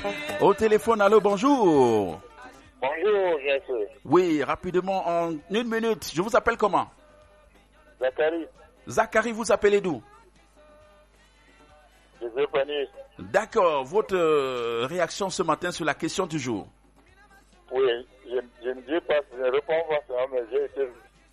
Au téléphone, allô, bonjour. Bonjour, Jesse. Oui, rapidement, en 1 minute. Je vous appelle comment? Zachary. Zachary, vous appelez d'où? Je veux venir. D'accord. Votre réaction ce matin sur la question du jour? Oui, je ne dis pas, je ne réponds pas ça, mais j'ai été...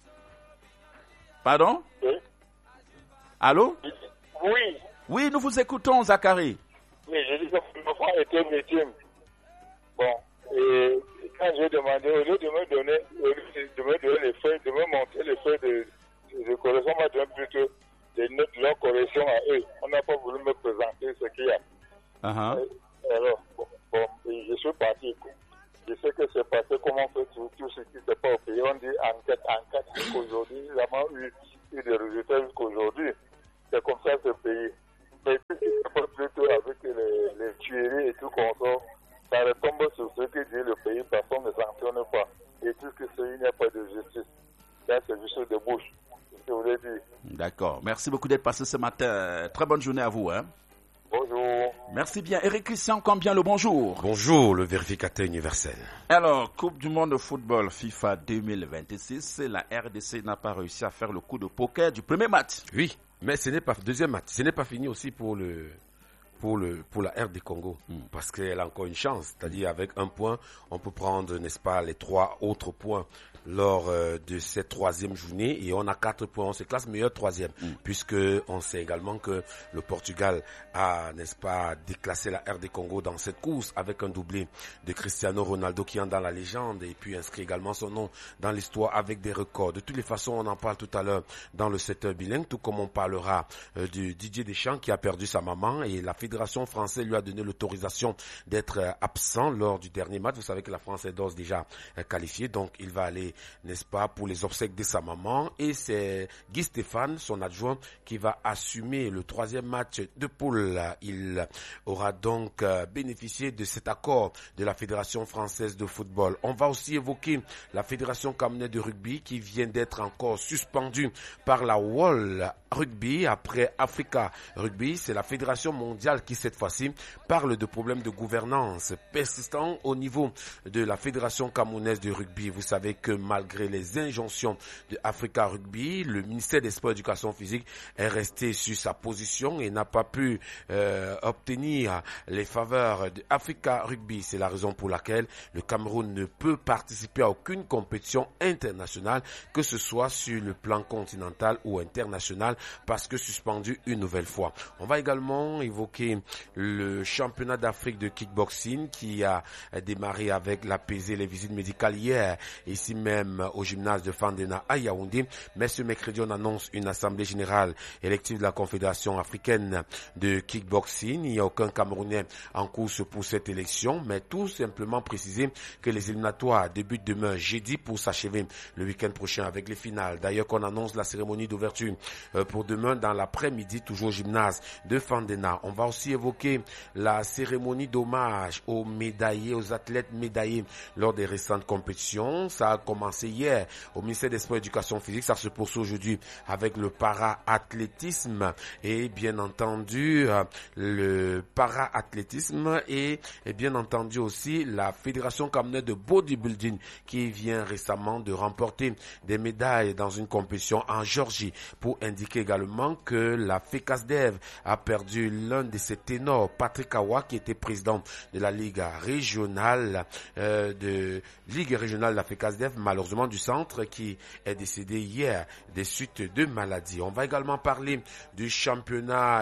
Pardon? Oui. Allô? Oui. Oui, nous vous écoutons, Zachary. Oui, je dis que mon enfant était victime. Bon, et quand j'ai demandé, au lieu de me donner, les feuilles, de me montrer les feuilles de correction, on m'a donné plutôt des notes de leur correction à eux. On n'a pas voulu me présenter ce qu'il y a. Alors, bon, je suis parti. Je sais que c'est passé, comment on fait tout ce qui se passe au pays. On dit enquête, jusqu'aujourd'hui. Nous avons eu des résultats jusqu'aujourd'hui. C'est comme ça ce pays. Mais tout ce qui se passe plutôt avec les tueries et tout qu'on sort, ça retombe sur ce que dit le pays. Personne ne sanctionne pas. Et tout ce que c'est, il n'y a pas de justice. Là, c'est juste de bouche. C'est ce que je voulais dire. D'accord. Merci beaucoup d'être passé ce matin. Très bonne journée à vous. Bonjour. Merci bien. Eric Christian, combien le bonjour? Bonjour, le vérificateur universel. Alors, Coupe du monde de football FIFA 2026, la RDC n'a pas réussi à faire le coup de poker du premier match. Oui, mais ce n'est pas deuxième match. Ce n'est pas fini aussi pour la RD Congo, parce qu'elle a encore une chance. C'est-à-dire avec un point, on peut prendre, n'est-ce pas, les 3 autres points lors de cette troisième journée, et on a 4 points, on se classe meilleur troisième, puisque on sait également que le Portugal a, n'est-ce pas, déclassé la RD Congo dans cette course avec un doublé de Cristiano Ronaldo qui entre dans la légende et puis inscrit également son nom dans l'histoire avec des records. De toutes les façons, on en parle tout à l'heure dans le secteur bilingue, tout comme on parlera du Didier Deschamps qui a perdu sa maman, et la Fédération française lui a donné l'autorisation d'être absent lors du dernier match. Vous savez que la France est d'ores déjà qualifiée, donc il va aller, n'est-ce pas, pour les obsèques de sa maman, et c'est Guy Stéphane, son adjoint, qui va assumer le troisième match de poule. Il aura donc bénéficié de cet accord de la Fédération française de football. On va aussi évoquer la Fédération camerounaise de rugby qui vient d'être encore suspendue par la World Rugby après Africa Rugby. C'est la Fédération mondiale qui cette fois-ci parle de problèmes de gouvernance persistants au niveau de la Fédération camerounaise de rugby. Vous savez que malgré les injonctions de Africa Rugby, le ministère des Sports et de l'Éducation physique est resté sur sa position et n'a pas pu obtenir les faveurs de Africa Rugby. C'est la raison pour laquelle le Cameroun ne peut participer à aucune compétition internationale, que ce soit sur le plan continental ou international, parce que suspendu une nouvelle fois. On va également évoquer le championnat d'Afrique de kickboxing qui a démarré avec l'APZ, les visites médicales hier, ici même au gymnase de Fandena à Yaoundé. Mais ce mercredi, on annonce une assemblée générale élective de la Confédération africaine de kickboxing. Il n'y a aucun Camerounais en course pour cette élection, mais tout simplement préciser que les éliminatoires débutent demain jeudi pour s'achever le week-end prochain avec les finales. D'ailleurs, qu'on annonce la cérémonie d'ouverture pour demain dans l'après-midi, toujours au gymnase de Fandena. On va aussi évoquer la cérémonie d'hommage aux médaillés, aux athlètes médaillés lors des récentes compétitions. Ça a commencé hier au ministère des Sports et de l'Éducation physique. Ça se poursuit aujourd'hui avec le para-athlétisme et bien entendu le para-athlétisme et bien entendu aussi la Fédération camerounaise de bodybuilding qui vient récemment de remporter des médailles dans une compétition en Géorgie, pour indiquer également que la FECASDEV a perdu l'un de ses ténors, Patrick Awa, qui était président de la Ligue régionale de la FECASDEV, malheureusement du centre, qui est décédé hier des suites de maladie. On va également parler du championnat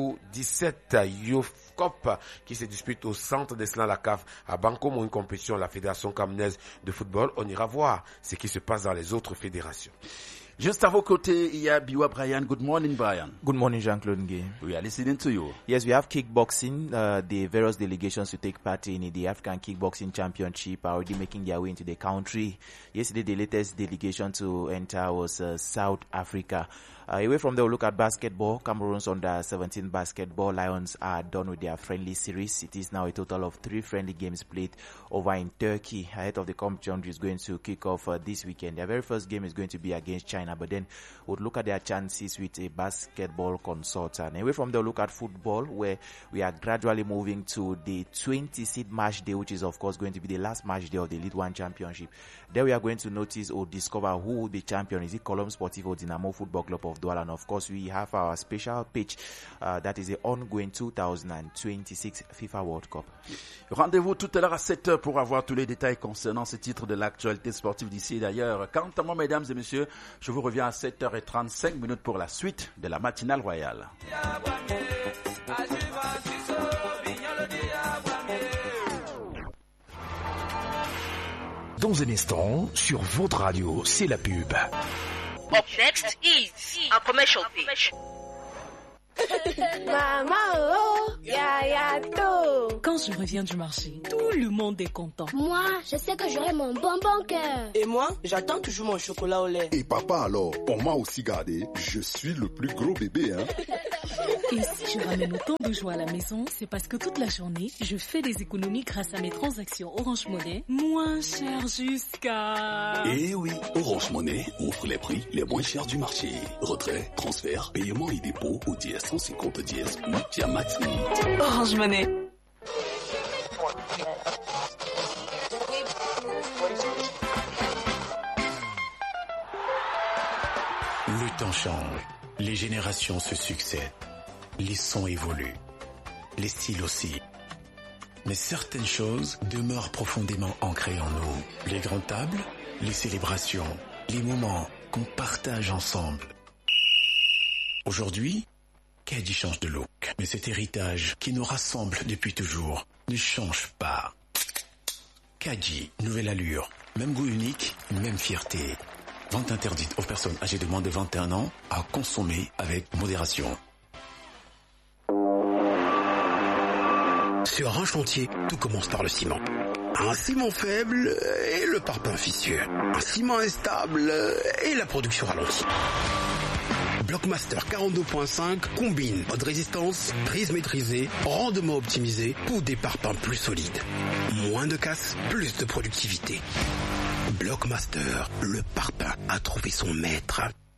U17 Youth Cup qui se dispute au centre d'Eslan la CAF à Bankomo, une compétition de la Fédération camerounaise de football. On ira voir ce qui se passe dans les autres fédérations. Just à vos côtés, il y a Biwa Brian. Good morning, Brian. Good morning, Jean-Claude Nguyen. We are listening to you. Yes, we have kickboxing. The various delegations to take part in the African Kickboxing Championship are already making their way into the country. Yesterday, the latest delegation to enter was South Africa. Away from there, we'll look at basketball. Cameroon's under-17 basketball Lions are done with their friendly series. It is now a total of 3 friendly games played over in Turkey. Ahead of the competition, which is going to kick off this weekend. Their very first game is going to be against China, but then we'll look at their chances with a basketball consultant. Away from there, we'll look at football, where we are gradually moving to the 20-seed match day, which is of course going to be the last match day of the League One Championship. There we are going to notice or discover who will be champion. Is it Colombe Sportif or Dynamo Football Club of Douala? And of course, we have our special pitch. That is the ongoing 2026 FIFA World Cup. Rendez-vous tout à l'heure à 7h pour avoir tous les détails concernant ce titre de l'actualité sportive d'ici et d'ailleurs. Quant à moi, mesdames et messieurs, je vous reviens à 7h35 pour la suite de la matinale royale. Dans un instant, sur votre radio, c'est la pub. Up next is a commercial pitch. Maman, oh, yaya to. Quand je reviens du marché, tout le monde est content. Moi, je sais que j'aurai mon bonbon cœur. Et moi, j'attends toujours mon chocolat au lait. Et papa alors, on m'a aussi gardé. Je suis le plus gros bébé, hein. Et si je ramène autant de joie à la maison, c'est parce que toute la journée, je fais des économies grâce à mes transactions Orange Money, moins chères jusqu'à... Eh oui, Orange Money offre les prix les moins chers du marché. Retrait, transfert, paiement et dépôt au dièse 150 dièse Multia Maxi. Orange Money. Le temps change, les générations se succèdent, les sons évoluent, les styles aussi. Mais certaines choses demeurent profondément ancrées en nous. Les grandes tables, les célébrations, les moments qu'on partage ensemble. Aujourd'hui, Kadji change de look, mais cet héritage qui nous rassemble depuis toujours ne change pas. Kadji, nouvelle allure, même goût unique, même fierté. Vente interdite aux personnes âgées de moins de 21 ans à consommer avec modération. Sur un chantier, tout commence par le ciment. Un ciment faible et le parpaing vicieux. Un ciment instable et la production ralentie. Blockmaster 42.5 combine haute résistance, prise maîtrisée, rendement optimisé pour des parpaings plus solides. Moins de casse, plus de productivité. Blockmaster, le parpaing a trouvé son maître.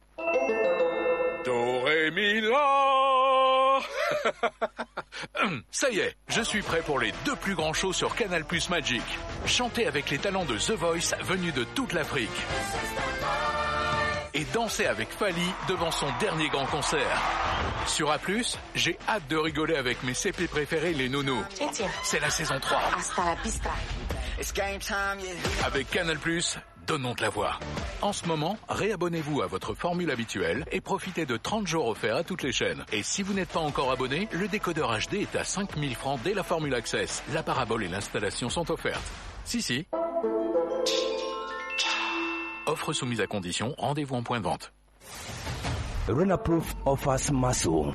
Do, ré, mi, la. Ça y est, je suis prêt pour les 2 plus grands shows sur Canal+ Magic. Chanter avec les talents de The Voice venus de toute l'Afrique. Et danser avec Fali devant son dernier grand concert. Sur A+, j'ai hâte de rigoler avec mes CP préférés, les nounous. C'est la saison 3. Hasta la pista. It's game time, yeah. Avec Canal+, donnons de la voix. En ce moment, réabonnez-vous à votre formule habituelle et profitez de 30 jours offerts à toutes les chaînes. Et si vous n'êtes pas encore abonné, le décodeur HD est à 5000 francs dès la formule Access. La parabole et l'installation sont offertes. Si. Offre soumise à condition, rendez-vous en point de vente. Renaproof offers Maso.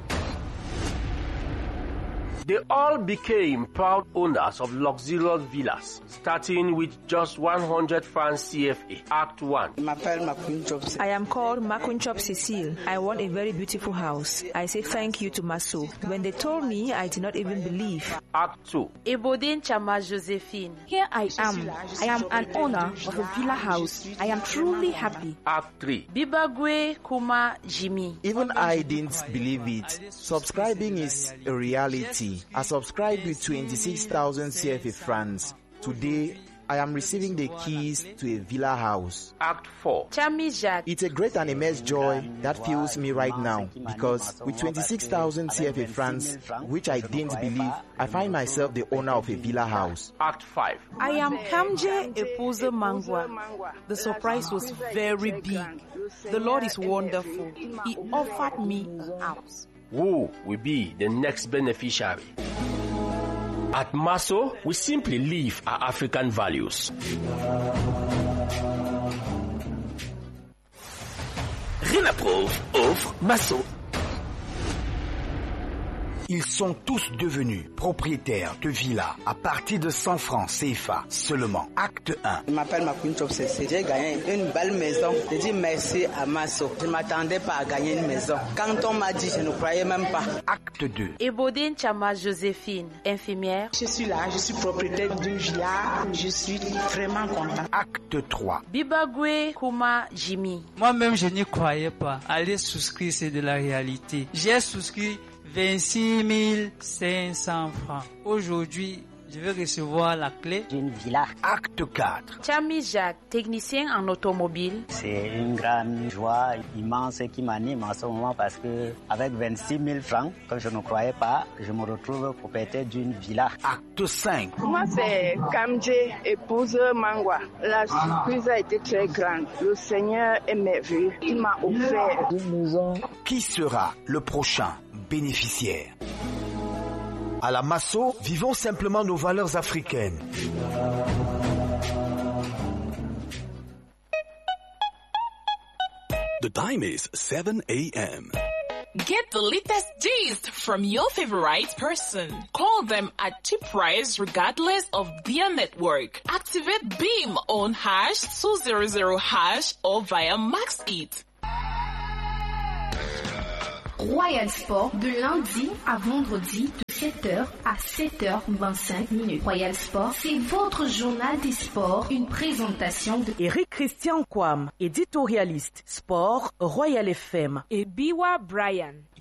They all became proud owners of luxurious villas, starting with just 100 francs CFA. Act 1. I am called Makunchop Cecile. I want a very beautiful house. I say thank you to Maso. When they told me, I did not even believe. Act 2. Ebodin Chama Josephine. Here I am. I am an owner of a villa house. I am truly happy. Act 3. Bibagwe Kuma Jimmy. Even I didn't believe it. Subscribing is a reality. I subscribed with 26,000 CFA francs. Today, I am receiving the keys to a villa house. Act 4. Chamijak. It's a great and immense joy that fills me right now because with 26,000 CFA francs, which I didn't believe, I find myself the owner of a villa house. Act 5. I am Kamje Epoze Mangwa. The surprise was very big. The Lord is wonderful. He offered me a house. Who will be the next beneficiary? At Maso, we simply live our African values. Renaproof offre Maso. Ils sont tous devenus propriétaires de villas à partir de 100 francs CFA seulement. Acte 1. Je m'appelle Makunchop Cécile. J'ai gagné une belle maison. Je dis merci à Masso. Je ne m'attendais pas à gagner une maison. Quand on m'a dit, je ne croyais même pas. Acte 2. Ebodine Chama Joséphine, infirmière. Je suis là, je suis propriétaire d'une villa. Je suis vraiment content. Acte 3. Bibagwe Kuma Jimmy. Moi-même, je n'y croyais pas. Aller souscrire, c'est de la réalité. J'ai souscrit 26 500 francs. Aujourd'hui, je vais recevoir la clé d'une villa. Acte 4. Chami Jacques, technicien en automobile. C'est une grande joie immense qui m'anime en ce moment parce que avec 26 000 francs, que je ne croyais pas, je me retrouve propriétaire d'une villa. Acte 5. Moi, c'est Kamje, épouse Mangwa. La surprise a été très grande. Le Seigneur est merveilleux. Il m'a offert une maison. Qui sera le prochain bénéficiaire? À la Masso, vivons simplement nos valeurs africaines. The time is 7 a.m. Get the latest gist from your favorite person. Call them at cheap price regardless of their network. Activate Beam on #200# or via MaxIt. Royal Sport de lundi à vendredi de 7h à 7h25. Royal Sport, c'est votre journal des sports, une présentation de Eric Christian Kwam, éditorialiste, sport, Royal FM. Et Biwa Brian,